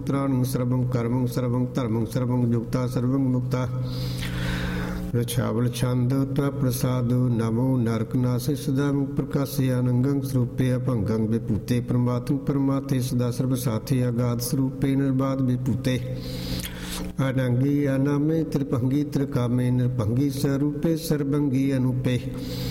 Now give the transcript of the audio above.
त्राणं सर्वं कर्मं सर्वं धर्मं सर्वं युक्ता सर्वं मुक्ता रक्षावल छंद प्रसाद नमो नरक नासे सदा मुख प्रकाशे अनंगं स्वरूपे अभंगं विभूते परमात्म परमाते सदा सर्व साथे अगाध स्वरूपे निर्बाध विभूते अनंगी अनामे त्रिभंगी त्रिकामे निर्भंगी स्वरूपे सर्वंगी अनुपे